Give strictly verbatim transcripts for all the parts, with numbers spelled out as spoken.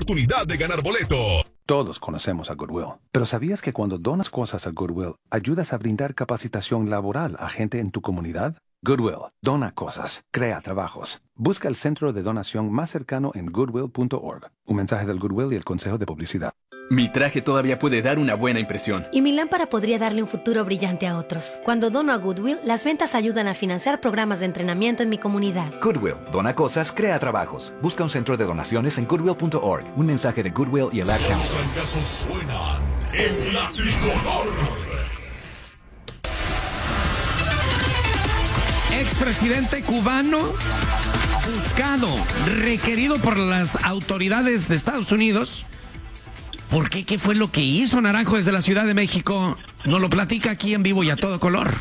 oportunidad de ganar boleto. Todos conocemos a Goodwill, pero ¿sabías que cuando donas cosas a Goodwill, ayudas a brindar capacitación laboral a gente en tu comunidad? Goodwill, dona cosas, crea trabajos. Busca el centro de donación más cercano en goodwill punto org. Un mensaje del Goodwill y el Consejo de Publicidad. Mi traje todavía puede dar una buena impresión. Y mi lámpara podría darle un futuro brillante a otros. Cuando dono a Goodwill, las ventas ayudan a financiar programas de entrenamiento en mi comunidad. Goodwill, dona cosas, crea trabajos. Busca un centro de donaciones en goodwill punto org. Un mensaje de Goodwill y el Ad Council. Los fracasos suenan en la tricolor. Expresidente cubano buscado, requerido por las autoridades de Estados Unidos. ¿Por qué? ¿Qué fue lo que hizo Naranjo desde la Ciudad de México? Nos lo platica aquí en vivo y a todo color.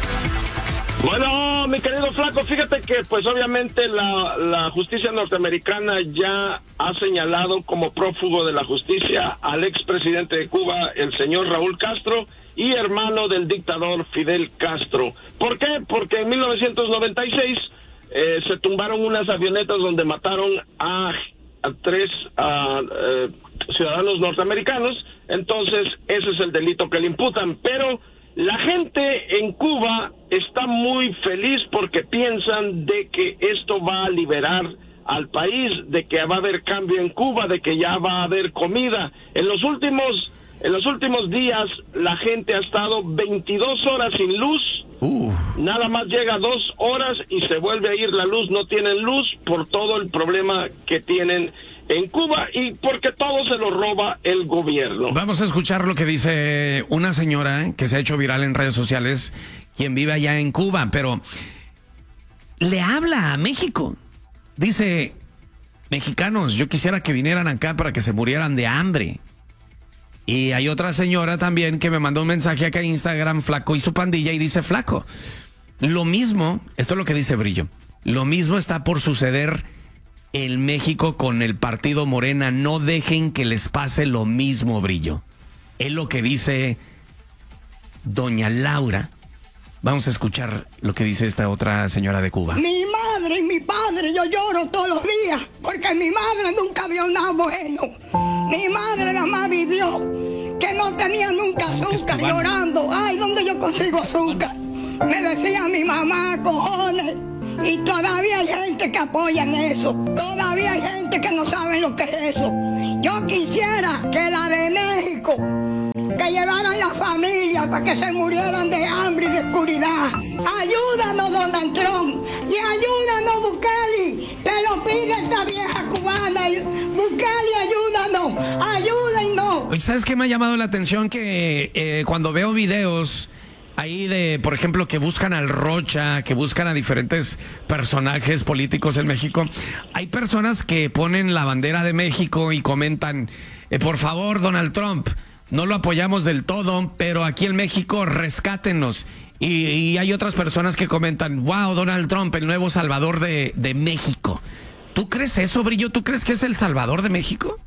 Bueno, mi querido Flaco, fíjate que pues obviamente la, la justicia norteamericana ya ha señalado como prófugo de la justicia al expresidente de Cuba, el señor Raúl Castro, y hermano del dictador Fidel Castro. ¿Por qué? Porque en mil novecientos noventa y seis eh, se tumbaron unas avionetas donde mataron a, a tres a, eh, ciudadanos norteamericanos. Entonces ese es el delito que le imputan, pero la gente en Cuba está muy feliz porque piensan de que esto va a liberar al país, de que va a haber cambio en Cuba, de que ya va a haber comida. En los últimos en los últimos días la gente ha estado veintidós horas sin luz. Uh. Nada más llega dos horas y se vuelve a ir la luz. No tienen luz por todo el problema que tienen en Cuba y porque todo se lo roba el gobierno. Vamos a escuchar lo que dice una señora que se ha hecho viral en redes sociales, quien vive allá en Cuba, pero le habla a México. Dice: mexicanos, yo quisiera que vinieran acá para que se murieran de hambre. Y hay otra señora también que me mandó un mensaje acá en Instagram, Flaco y su pandilla, y dice: Flaco, lo mismo, esto es lo que dice Brillo, lo mismo está por suceder en México con el partido Morena. No dejen que les pase lo mismo, Brillo. Es lo que dice doña Laura. Vamos a escuchar lo que dice esta otra señora de Cuba. Mi madre y mi padre, yo lloro todos los días, porque mi madre nunca vio nada bueno. Mi madre nada más vivió que no tenía nunca azúcar, llorando. Ay, ¿dónde yo consigo azúcar? Me decía mi mamá, cojones. Y todavía hay gente que apoya en eso. Todavía hay gente que no sabe lo que es eso. Yo quisiera que la de México, que llevaran la familia para que se murieran de hambre y de oscuridad. Ayúdanos, Donald Trump, y ayúdanos, Bukele. Te lo pide esta vieja cubana. Bukele, ayúdanos, ayúdennos. ¿Sabes qué me ha llamado la atención? Que eh, cuando veo videos ahí de, por ejemplo, que buscan al Rocha, que buscan a diferentes personajes políticos en México, hay personas que ponen la bandera de México y comentan: eh, por favor, Donald Trump, no lo apoyamos del todo, pero aquí en México rescátenos. Y, y hay otras personas que comentan: wow, Donald Trump, el nuevo salvador de, de México. ¿Tú crees eso, Brillo? ¿Tú crees que es el salvador de México?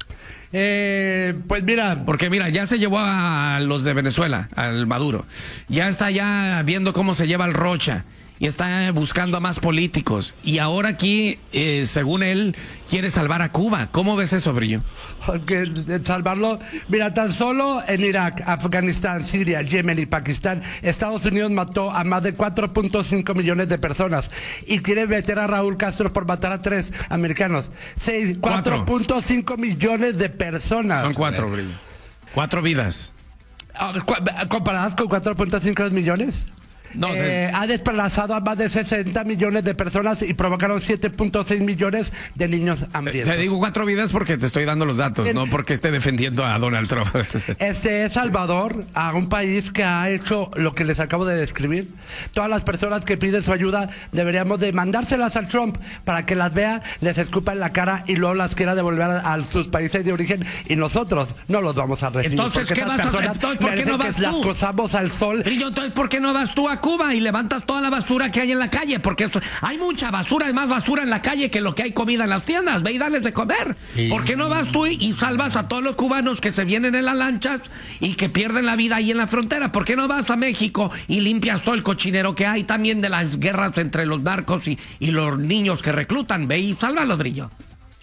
Eh, pues mira, porque mira, ya se llevó a los de Venezuela, al Maduro, ya está ya viendo cómo se lleva al Rocha y está buscando a más políticos, y ahora aquí, eh, según él, quiere salvar a Cuba. ¿Cómo ves eso, Brillo? Que salvarlo, mira, tan solo en Irak, Afganistán, Siria, Yemen y Pakistán, Estados Unidos mató a más de cuatro punto cinco millones de personas y quiere meter a Raúl Castro por matar a tres americanos. cuatro punto cinco millones de personas. Son cuatro, Brillo. Cuatro vidas. ¿Comparadas con cuatro punto cinco millones? No, eh, ha desplazado a más de sesenta millones de personas y provocaron siete punto seis millones de niños hambrientos. Te digo cuatro vidas porque te estoy dando los datos, en, no porque esté defendiendo a Donald Trump. Este es Salvador, a un país que ha hecho lo que les acabo de describir. Todas las personas que piden su ayuda deberíamos de mandárselas al Trump para que las vea, les escupa en la cara y luego las quiera devolver a, a sus países de origen, y nosotros no los vamos a recibir. Entonces, ¿qué vas a hacer? Entonces, ¿por qué no vas tú? Las cosamos al sol. Y yo, entonces, ¿por qué no vas tú a Cuba y levantas toda la basura que hay en la calle? Porque hay mucha basura, hay más basura en la calle que lo que hay comida en las tiendas. Ve y dales de comer. Sí. ¿Por qué no vas tú y, y salvas a todos los cubanos que se vienen en las lanchas y que pierden la vida ahí en la frontera? ¿Por qué no vas a México y limpias todo el cochinero que hay también de las guerras entre los narcos y, y los niños que reclutan? Ve y sálvalo, Brillo.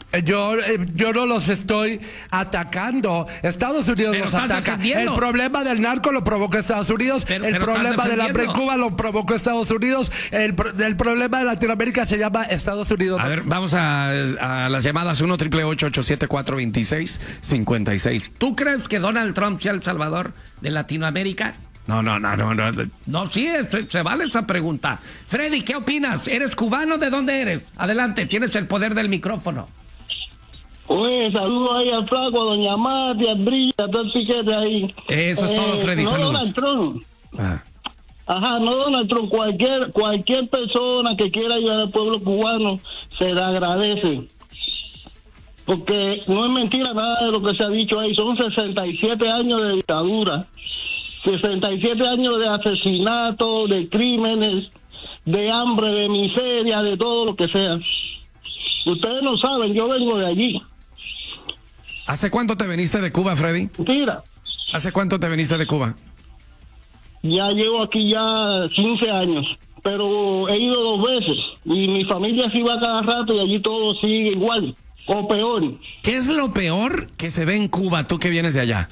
Yo, eh, yo no los estoy atacando. Estados Unidos Pero los estás ataca. defendiendo. El problema del narco lo provocó Estados Unidos. Pero- el pero problema estás del hambre en defendiendo. Cuba lo provocó Estados Unidos. El, pro- el problema de Latinoamérica se llama Estados Unidos. A ver, vamos a, a las llamadas uno triple ocho ocho siete cuatro dos seis cinco seis. ¿Tú crees que Donald Trump sea el salvador de Latinoamérica? No, no, no, no, no. No, sí, se, se vale esa pregunta. Freddy, ¿qué opinas? ¿Eres cubano? ¿De dónde eres? Adelante, tienes el poder del micrófono. Oye, saludos ahí al flaco, a doña Mati, al Brillo, a todo el piquete ahí. Eso es todo, Freddy, no saludos. Donald Trump. Ah. Ajá, no Donald Trump, cualquier, cualquier persona que quiera ayudar al pueblo cubano se le agradece. Porque no es mentira nada de lo que se ha dicho ahí, son sesenta y siete años de dictadura, sesenta y siete años de asesinato, de crímenes, de hambre, de miseria, de todo lo que sea. Ustedes no saben, yo vengo de allí. ¿Hace cuánto te viniste de Cuba, Freddy? Mentira. ¿Hace cuánto te viniste de Cuba? Ya llevo aquí ya quince años, pero he ido dos veces y mi familia sí va cada rato y allí todo sigue igual o peor. ¿Qué es lo peor que se ve en Cuba, tú que vienes de allá?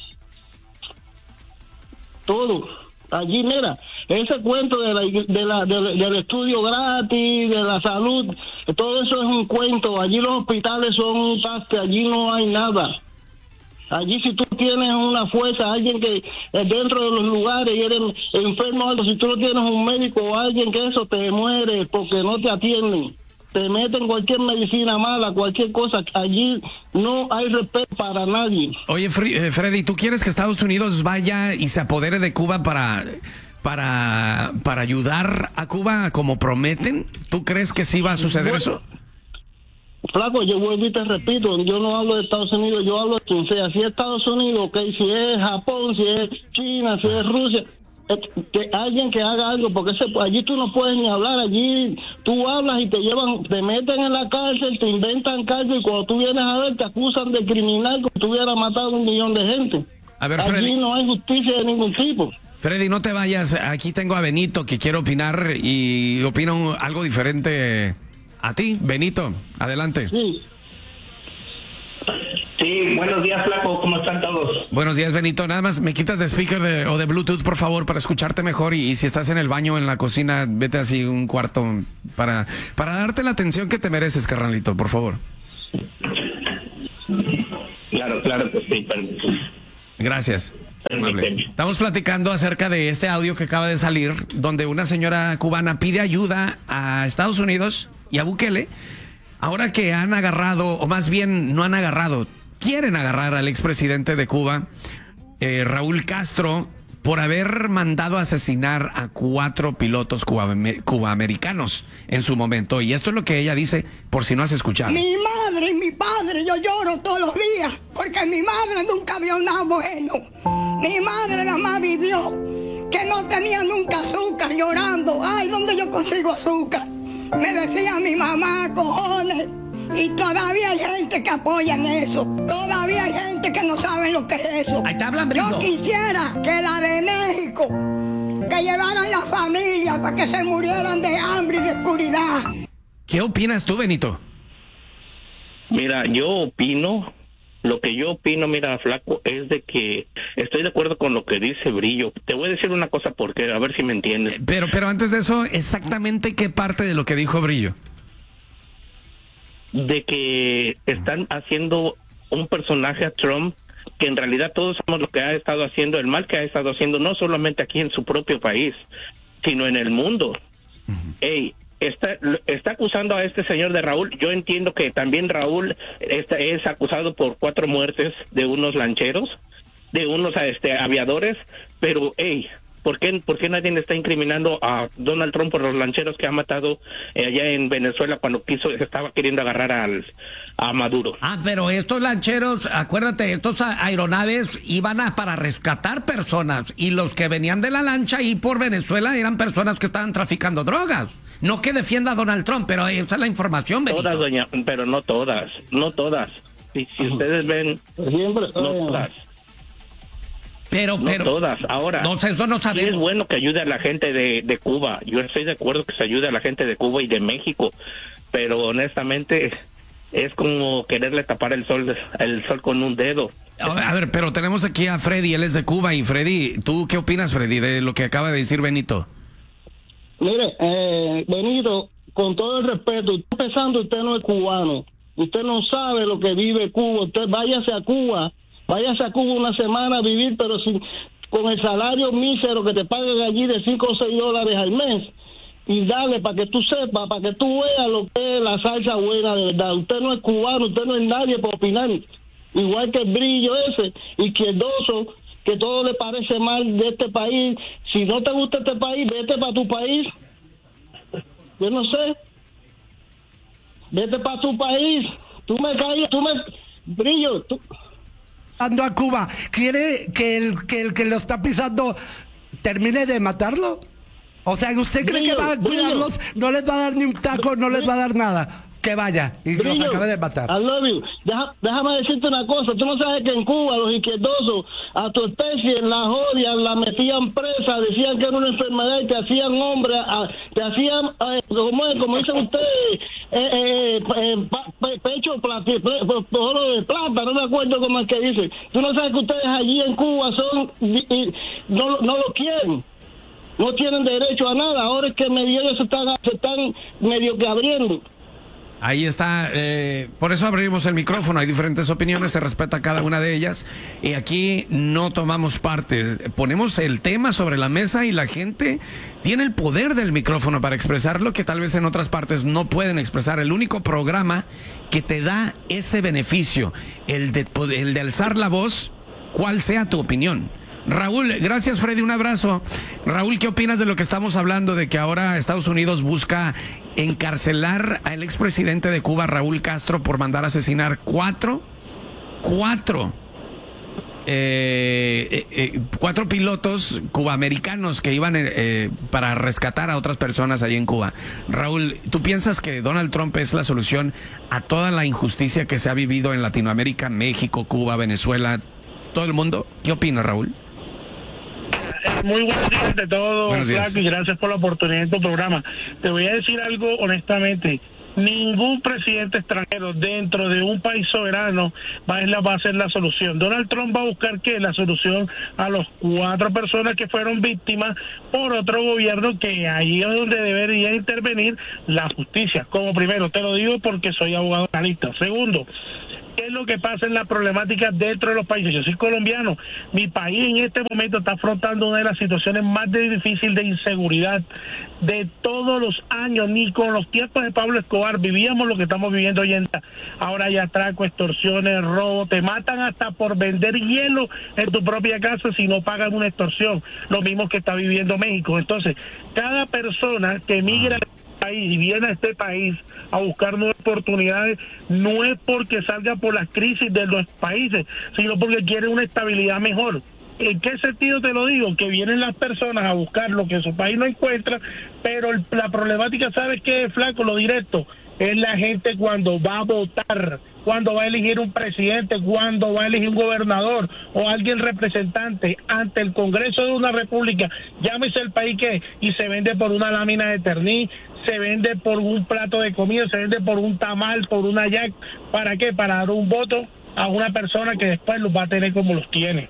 Todo. Allí, mira, ese cuento de la, de la, de- del estudio gratis, de la salud, todo eso es un cuento. Allí los hospitales son un paste, allí no hay nada. Allí si tú tienes una fuerza, alguien que eh, dentro de los lugares y eres enfermo o algo, si tú no tienes un médico o alguien que eso te muere porque no te atienden, te meten cualquier medicina mala, cualquier cosa, allí no hay respeto para nadie. Oye, Fri- eh, Freddy, ¿tú quieres que Estados Unidos vaya y se apodere de Cuba para, para, para ayudar a Cuba como prometen? ¿Tú crees que sí va a suceder Bueno, eso? Flaco, yo vuelvo y te repito, yo no hablo de Estados Unidos, yo hablo de quien sea. Si es Estados Unidos, ok, si es Japón, si es China, si es Rusia, eh, que alguien que haga algo, porque ese, allí tú no puedes ni hablar, allí tú hablas y te llevan, te meten en la cárcel, te inventan cárcel y cuando tú vienes a ver te acusan de criminal como si tú hubieras matado a un millón de gente. A ver, allí Freddy. no hay justicia de ningún tipo. Freddy, no te vayas. Aquí tengo a Benito que quiere opinar y opina un- algo diferente a ti. Benito, adelante. Sí. Sí, buenos días, Flaco, ¿cómo están todos? Buenos días, Benito. Nada más me quitas de speaker de- o de Bluetooth, por favor, para escucharte mejor. Y, y si estás en el baño o en la cocina, vete así un cuarto para, para darte la atención que te mereces, carnalito, por favor. Claro, claro que sí, permíteme. Gracias. Amable. Permíteme. Estamos platicando acerca de este audio que acaba de salir, donde una señora cubana pide ayuda a Estados Unidos y a Bukele, ahora que han agarrado, o más bien no han agarrado, quieren agarrar al expresidente de Cuba, eh, Raúl Castro, por haber mandado asesinar a cuatro pilotos cubame- cubaamericanos en su momento. Y esto es lo que ella dice, por si no has escuchado. Mi madre y mi padre, yo lloro todos los días, porque mi madre nunca vio nada bueno. Mi madre nada más vivió que no tenía nunca azúcar, llorando. Ay, ¿dónde yo consigo azúcar? Me decía mi mamá, cojones. Y todavía hay gente que apoyan eso. Todavía hay gente que no sabe lo que es eso. Ahí te hablan, Yo Brito. quisiera que la de México, que llevaran la familia para que se murieran de hambre y de oscuridad. ¿Qué opinas tú, Benito? Mira, yo opino, lo que yo opino, mira, Flaco, es de que estoy de acuerdo con lo que dice Brillo. Te voy a decir una cosa porque, a ver si me entiendes. Pero, pero antes de eso, exactamente qué parte de lo que dijo Brillo. De que están haciendo un personaje a Trump que en realidad todos sabemos lo que ha estado haciendo, el mal que ha estado haciendo, no solamente aquí en su propio país, sino en el mundo. Ey, está, está acusando a este señor de Raúl. Yo entiendo que también Raúl está, es acusado por cuatro muertes de unos lancheros, de unos este, aviadores, pero, hey, ¿por qué, ¿por qué nadie le está incriminando a Donald Trump por los lancheros que ha matado eh, allá en Venezuela cuando quiso, estaba queriendo agarrar al, a Maduro? Ah, pero estos lancheros, acuérdate, estos a- aeronaves iban a para rescatar personas y los que venían de la lancha ahí por Venezuela eran personas que estaban traficando drogas. No que defienda a Donald Trump, pero esa es la información, Benito. Todas, doña, pero no todas, no todas. Si, si ustedes ven, Siempre no todas. Pero, No pero, todas. Ahora, no sé, eso no sí es sabemos. bueno que ayude a la gente de, de Cuba. Yo estoy de acuerdo que se ayude a la gente de Cuba y de México. Pero honestamente, es como quererle tapar el sol, el sol con un dedo. A ver, pero tenemos aquí a Freddy, él es de Cuba. Y Freddy, ¿tú qué opinas, Freddy, de lo que acaba de decir Benito? Mire, eh, Benito, con todo el respeto, empezando, usted no es cubano. Usted no sabe lo que vive Cuba. Usted váyase a Cuba, váyase a Cuba una semana a vivir, pero sin, con el salario mísero que te pagan allí de cinco o seis dólares al mes. Y dale, para que tú sepas, para que tú veas lo que es la salsa buena de verdad. Usted no es cubano, usted no es nadie para opinar. Igual que el brillo ese, izquierdoso, que todo le parece mal de este país. Si no te gusta este país, vete para tu país. Yo no sé. Vete para tu país. Tú me caes, tú me... Brillo, tú... Ando a Cuba. ¿Quiere que el, que el que lo está pisando termine de matarlo? O sea, ¿usted cree Brillo, que va a cuidarlos? Brillo. No les va a dar ni un taco, no les va a dar nada. Que vaya y Brillo, los acabe de matar. I love you. Deja, déjame decirte una cosa. Tú no sabes que en Cuba los izquierdosos a tu especie la jodían, la metían presa, decían que era una enfermedad y te hacían hombre, a, te hacían, eh, como, como dicen ustedes, eh, eh, eh, pa, pe, pecho plata, oro de plata, no me acuerdo cómo es que dicen. Tú no sabes que ustedes allí en Cuba son, y, y, no, no lo quieren. No tienen derecho a nada. Ahora es que medio ellos se están, se están medio que abriendo. Ahí está, eh, por eso abrimos el micrófono, hay diferentes opiniones, se respeta cada una de ellas y aquí no tomamos parte, ponemos el tema sobre la mesa y la gente tiene el poder del micrófono para expresar lo que tal vez en otras partes no pueden expresar. El único programa que te da ese beneficio, el de, el de alzar la voz, cuál sea tu opinión. Raúl, gracias Freddy, un abrazo. Raúl, ¿qué opinas de lo que estamos hablando, de que ahora Estados Unidos busca encarcelar al expresidente de Cuba, Raúl Castro, por mandar a asesinar cuatro, cuatro, eh, eh, eh, cuatro pilotos cubaamericanos que iban eh, para rescatar a otras personas allí en Cuba? Raúl, ¿tú piensas que Donald Trump es la solución a toda la injusticia que se ha vivido en Latinoamérica, México, Cuba, Venezuela, todo el mundo? ¿Qué opinas, Raúl? Muy buenos días de todos, Flaco, y gracias por la oportunidad de tu programa. Te voy a decir algo honestamente. Ningún presidente extranjero dentro de un país soberano va a, la, va a ser la solución. Donald Trump va a buscar que la solución a los cuatro personas que fueron víctimas por otro gobierno, que ahí es donde debería intervenir la justicia. Como primero, te lo digo porque soy abogado penalista. Segundo, ¿qué es lo que pasa en la problemática dentro de los países? Yo soy colombiano. Mi país en este momento está afrontando una de las situaciones más difíciles de inseguridad de todos los años. Ni con los tiempos de Pablo Escobar vivíamos lo que estamos viviendo hoy en día. Ahora hay atraco, extorsiones, robo, te matan hasta por vender hielo en tu propia casa si no pagan una extorsión. Lo mismo que está viviendo México. Entonces, cada persona que migra país y viene a este país a buscar nuevas oportunidades, no es porque salga por las crisis de los países, sino porque quiere una estabilidad mejor. ¿En qué sentido te lo digo? Que vienen las personas a buscar lo que su país no encuentra, pero el, la problemática, ¿sabes qué, Flaco? Lo directo, es la gente cuando va a votar, cuando va a elegir un presidente, cuando va a elegir un gobernador o alguien representante ante el Congreso de una república, llámese el país que, y se vende por una lámina de ternís, se vende por un plato de comida, se vende por un tamal, por una yac. ¿Para qué? Para dar un voto a una persona que después los va a tener como los tiene.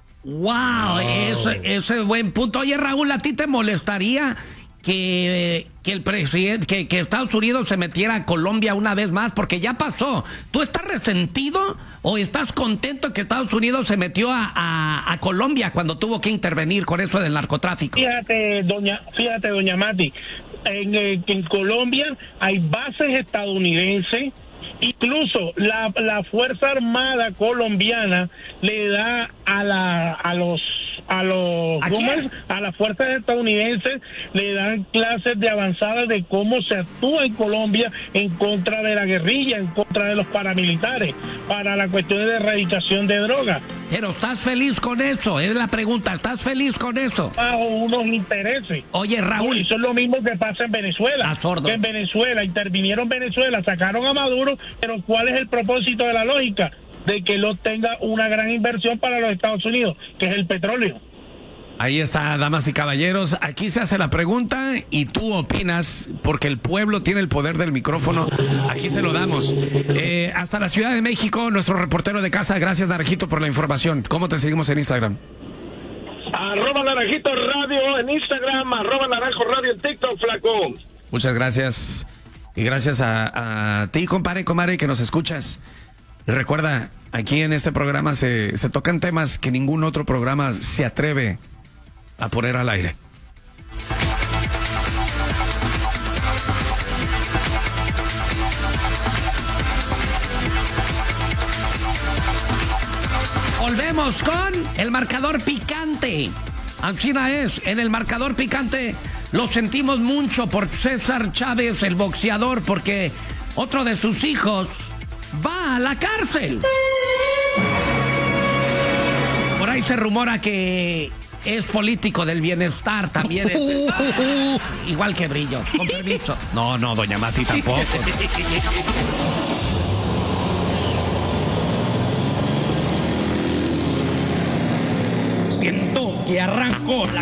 Wow, ese, ese es buen punto. Oye, Raúl, ¿a ti te molestaría que, que el presidente, que, que Estados Unidos se metiera a Colombia una vez más? Porque ya pasó. ¿Tú estás resentido o estás contento que Estados Unidos se metió a, a, a Colombia cuando tuvo que intervenir con eso del narcotráfico? Fíjate, doña, fíjate, doña Mati, en, en Colombia hay bases estadounidenses. Incluso la, la Fuerza Armada colombiana le da a la a los a los ¿A, a las fuerzas estadounidenses le dan clases de avanzadas de cómo se actúa en Colombia en contra de la guerrilla, en contra de los paramilitares, para la cuestión de erradicación de drogas. Pero ¿estás feliz con eso? Es la pregunta, ¿estás feliz con eso? Bajo unos intereses. Oye, Raúl. Eso es lo mismo que pasa en Venezuela. Ah, sordo. Que en Venezuela intervinieron Venezuela, sacaron a Maduro, pero ¿cuál es el propósito de la lógica? De que lo tenga una gran inversión para los Estados Unidos, que es el petróleo. Ahí está, damas y caballeros. Aquí se hace la pregunta y tú opinas, porque el pueblo tiene el poder del micrófono. Aquí se lo damos. Eh, hasta la Ciudad de México, nuestro reportero de casa. Gracias, Naranjito, por la información. ¿Cómo te seguimos en Instagram? Arroba Naranjito Radio en Instagram, arroba Naranjo Radio en TikTok, flaco. Muchas gracias. Y gracias a, a ti, compadre, comadre, que nos escuchas. Y recuerda, aquí en este programa se, se tocan temas que ningún otro programa se atreve a poner al aire. Volvemos con el marcador picante. Ancina es, en el marcador picante lo sentimos mucho por César Chávez, el boxeador, porque otro de sus hijos va a la cárcel. Por ahí se rumora que es político del bienestar también. Es, ah, igual que Brillo, con permiso. No, no, doña Mati tampoco. Siento que arrancó la